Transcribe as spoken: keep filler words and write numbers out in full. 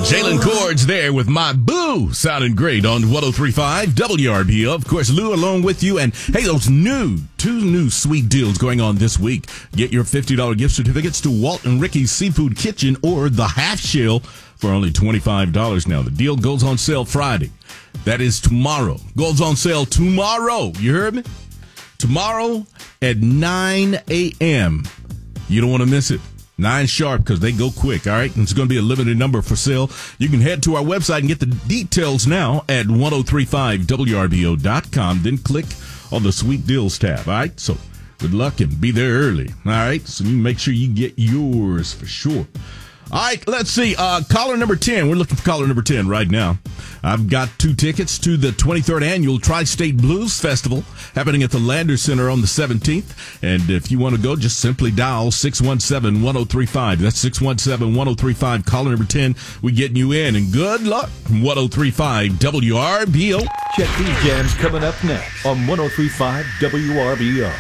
Jalen Cords there with My Boo, sounding great on one oh three point five W R B O. Of course, Lou along with you. And hey, those new, two new sweet deals going on this week. Get your fifty dollars gift certificates to Walt and Ricky's Seafood Kitchen or the Half Shell for only twenty-five dollars now. The deal goes on sale Friday. That is tomorrow. Goes on sale tomorrow. You heard me? Tomorrow at nine a.m. You don't want to miss it. Nine sharp, because they go quick, all right? And it's going to be a limited number for sale. You can head to our website and get the details now at ten thirty-five W R B O dot com. Then click on the Sweet Deals tab, all right? So good luck and be there early, all right? So you make sure you get yours for sure. All right, let's see. Uh, caller number ten. We're looking for caller number ten right now. I've got two tickets to the twenty-third Annual Tri-State Blues Festival happening at the Lander Center on the seventeenth. And if you want to go, just simply dial six one seven, one oh three five. That's six one seven, one oh three five. Caller number ten. We're getting you in. And good luck from one oh three point five W R B O. Check these jams coming up next on one oh three point five W R B O.